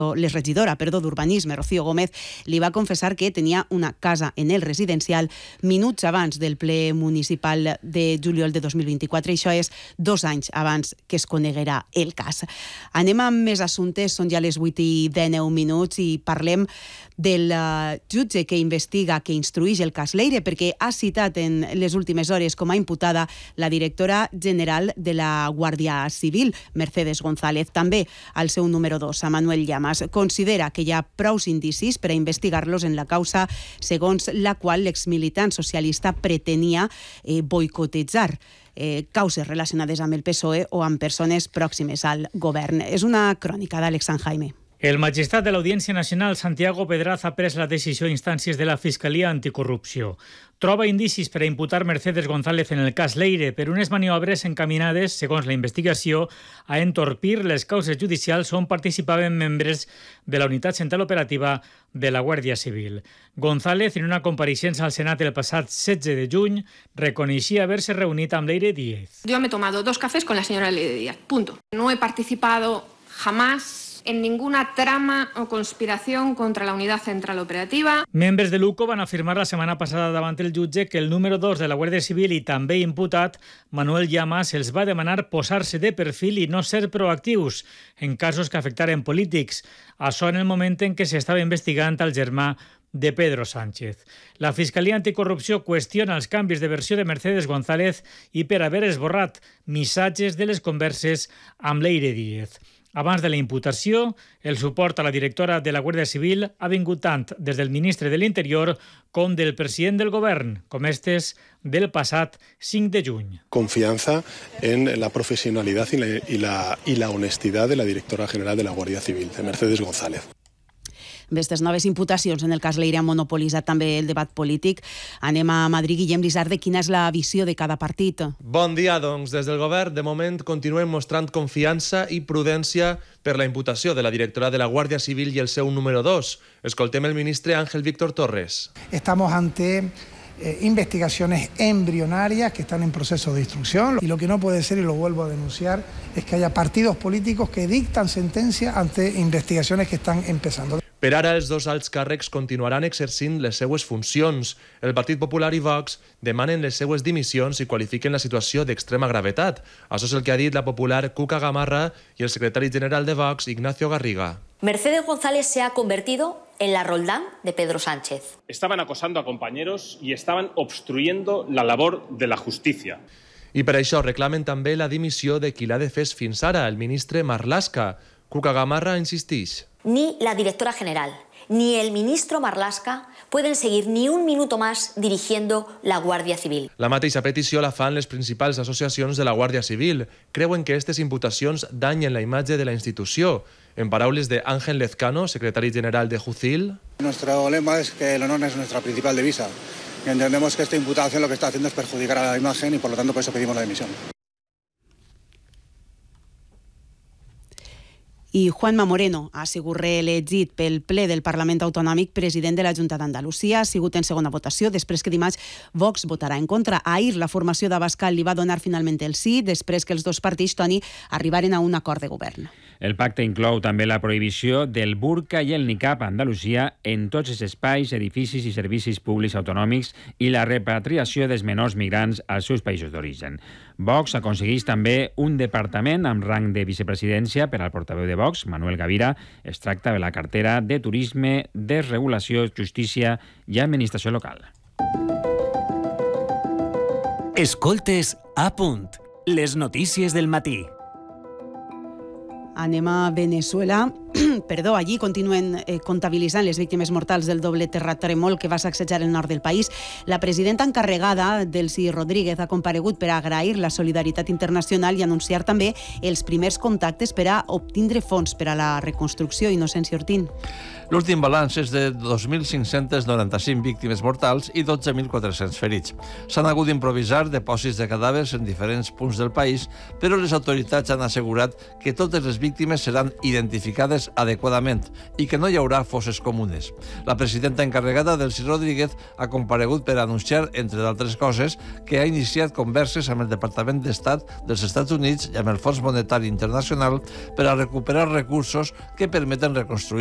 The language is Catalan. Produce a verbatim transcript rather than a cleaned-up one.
l'exregidora perdó, d'Urbanisme, Rocío Gómez, li va confessar que tenia una casa en el residencial minuts abans del ple municipal de juliol de dos mil vint-i-quatre. Això és dos anys abans que es coneguera el cas. Anem amb més assumptes, són ja les vuit i dinou minuts i parlem del jutge que investiga, que instruïx el cas Leire, perquè ha citat en les últimes hores com a imputada la directora general de la Guàrdia Civil, Mercedes González. També al seu número dos, a Manuel Llamas. Considera que hi ha prous indicis per a investigar-los en la causa segons la qual l'exmilitant socialista pretenia eh, boicotejar eh, causes relacionades amb el P S O E o amb persones pròximes al govern. És una crònica d'Àlex Sanjaime. El magistrat de l'Audiència Nacional, Santiago Pedraz, ha pres la decisió a instàncies de la Fiscalia Anticorrupció. Troba indicis per a imputar Mercedes González en el cas Leire per unes maniobres encaminades, segons la investigació, a entorpir les causes judicials on participaven membres de la Unitat Central Operativa de la Guàrdia Civil. González, en una compareixença al Senat el passat setze de juny, reconeixia haver-se reunit amb Leire Díez. Yo me he tomado dos cafés con la señora Leire Díaz, punto. No he participado jamás en ninguna trama o conspiración contra la Unidad Central Operativa. Membres de l'U C O van afirmar la setmana passada davant el jutge que el número dos de la Guàrdia Civil i també imputat, Manuel Llamas, els va demanar posar-se de perfil i no ser proactius en casos que afectaren polítics. Això en el moment en què s'estava investigant el germà de Pedro Sánchez. La Fiscalia Anticorrupció qüestiona els canvis de versió de Mercedes González i per haver esborrat missatges de les converses amb Leire Díez. Abans de la imputació, el suport a la directora de la Guàrdia Civil ha vingut tant des del ministre de l'Interior com del president del govern, com estes del passat cinc de juny. Confianza en la profesionalidad y la, y la, y la honestidad de la directora general de la Guàrdia Civil, de Mercedes González. Aquestes noves imputacions en el cas Leire han monopolitzat també el debat polític. Anem a Madrid. Guillem Lizarde, quina és la visió de cada partit? Bon dia, doncs. Des del govern, de moment, continuem mostrant confiança i prudència per la imputació de la directora de la Guàrdia Civil i el seu número dos. Escoltem el ministre Ángel Víctor Torres. Estamos ante eh, investigaciones embrionarias que están en proceso de instrucción y lo que no puede ser, y lo vuelvo a denunciar, es que haya partidos políticos que dictan sentencia ante investigaciones que están empezando. Per ara, els dos alts càrrecs continuaran exercint les seues funcions. El Partit Popular i Vox demanen les seues dimissions i qualifiquen la situació d'extrema gravetat. Això és el que ha dit la popular Cuca Gamarra i el secretari general de Vox, Ignacio Garriga. Mercedes González se ha convertido en la Roldán de Pedro Sánchez. Estaban acosando a compañeros y estaban obstruyendo la labor de la justicia. I per això reclamen també la dimissió de qui l'ha defès fins ara, el ministre Marlaska. Cuca Gamarra insisteix. Ni la directora general, ni el ministro Marlaska pueden seguir ni un minuto más dirigiendo la Guàrdia Civil. La mateixa petició la fan les principals associacions de la Guàrdia Civil. Creuen que aquestes imputacions danyen la imatge de la institució. En paraules de Ángel Lezcano, secretari general de Jucil. Nuestro lema es que el honor es nuestra principal divisa. Entendemos que esta imputación lo que está haciendo es perjudicar a la imagen y por lo tanto por eso pedimos la dimisión. I Juanma Moreno ha sigut reelegit pel ple del Parlament Autonòmic president de la Junta d'Andalusia. Ha sigut en segona votació, després que dimarts Vox votarà en contra. Ahir la formació d'Abascal li va donar finalment el sí, després que els dos partits, Toni, arribaren a un acord de govern. El pacte inclou també la prohibició del burca i el niqab a Andalusia en tots els espais, edificis i servicis públics autonòmics i la repatriació dels menors migrants als seus països d'origen. Vox aconsegueix també un departament amb rang de vicepresidència per al portaveu de Vox, Manuel Gavira. Es tracta de la cartera de Turisme, Desregulació, Justícia i Administració Local. Escoltes a punt. Les notícies del matí. Anem a Venezuela. Perdó, allí continuen eh, comptabilitzant les víctimes mortals del doble terratrèmol que va sacsejar el nord del país. La presidenta encarregada, Delcy Rodríguez, ha comparegut per a agrair la solidaritat internacional i anunciar també els primers contactes per a obtindre fons per a la reconstrucció. Innocència Ortín. L'últim balanç és de dos mil cinc-cents noranta-cinc víctimes mortals i dotze mil quatre-cents ferits. S'han hagut d'improvisar dipòsits de cadàvers en diferents punts del país, però les autoritats han assegurat que totes les víctimes seran identificades gestionades adequadament i que no hi haurà fosses comunes. La presidenta encarregada, Delcy Rodríguez, ha comparegut per anunciar, entre d'altres coses, que ha iniciat converses amb el Departament d'Estat dels Estats Units i amb el Fons Monetari Internacional per a recuperar recursos que permeten reconstruir